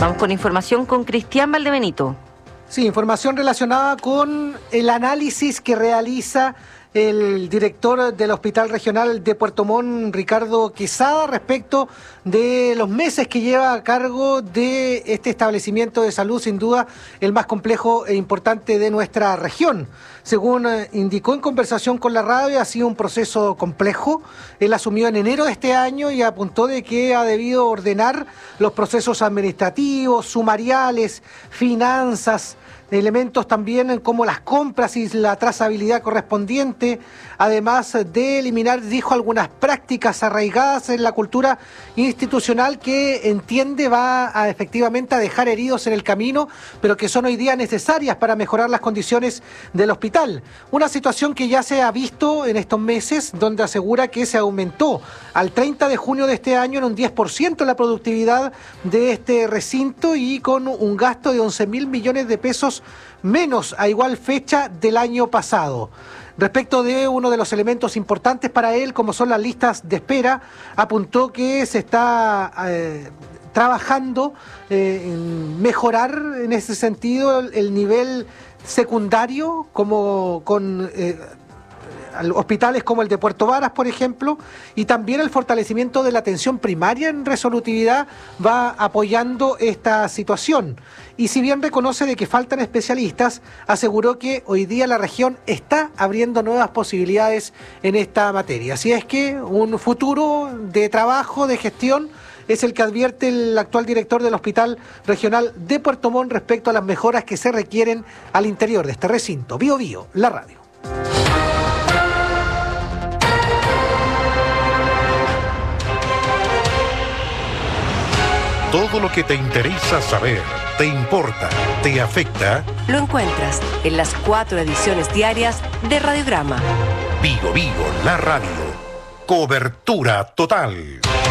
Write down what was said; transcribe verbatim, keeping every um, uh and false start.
Vamos con información con Cristian Valdebenito. Sí, información relacionada con el análisis que realiza el director del Hospital Regional de Puerto Montt, Ricardo Quesada, respecto de los meses que lleva a cargo de este establecimiento de salud, sin duda el más complejo e importante de nuestra región. Según indicó en conversación con la radio, ha sido un proceso complejo. Él asumió en enero de este año y apuntó de que ha debido ordenar los procesos administrativos, sumariales, finanzas, elementos también como las compras y la trazabilidad correspondiente, además de eliminar, dijo, algunas prácticas arraigadas en la cultura institucional que entiende va a efectivamente a dejar heridos en el camino, pero que son hoy día necesarias para mejorar las condiciones del hospital. Una situación que ya se ha visto en estos meses, donde asegura que se aumentó al treinta de junio de este año en un diez por ciento la productividad de este recinto y con un gasto de once mil millones de pesos menos a igual fecha del año pasado. Respecto de uno de los elementos importantes para él, como son las listas de espera, apuntó que se está eh, trabajando eh, en mejorar en ese sentido el, el nivel secundario, como con eh, hospitales como el de Puerto Varas, por ejemplo, y también el fortalecimiento de la atención primaria en resolutividad va apoyando esta situación. Y si bien reconoce de que faltan especialistas, aseguró que hoy día la región está abriendo nuevas posibilidades en esta materia. Así es que un futuro de trabajo, de gestión, es el que advierte el actual director del Hospital Regional de Puerto Montt respecto a las mejoras que se requieren al interior de este recinto. Bio Bio, la radio. Todo lo que te interesa saber, te importa, te afecta, lo encuentras en las cuatro ediciones diarias de Radiograma. Vigo Vigo, la radio. Cobertura total.